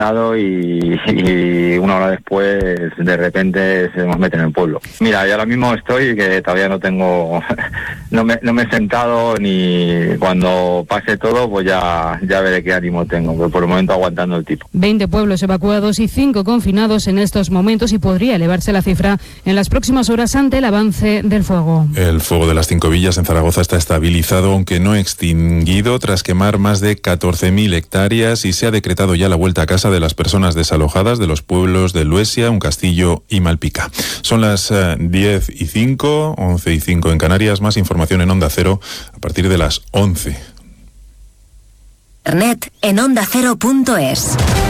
y una hora después de repente se nos mete en el pueblo. Mira, yo ahora mismo estoy que todavía no tengo, no me he sentado, ni cuando pase todo pues ya veré qué ánimo tengo, pero por el momento aguantando el tipo. 20 pueblos evacuados y 5 confinados en estos momentos, y podría elevarse la cifra en las próximas horas ante el avance del fuego. El fuego de las 5 villas en Zaragoza está estabilizado, aunque no extinguido, tras quemar más de 14.000 hectáreas, y se ha decretado ya la vuelta a casa de las personas desalojadas de los pueblos de Luesia, Un Castillo y Malpica. Son las 10:05, 11:05 en Canarias. Más información en Onda Cero a partir de las 11. Internet en ondacero.es.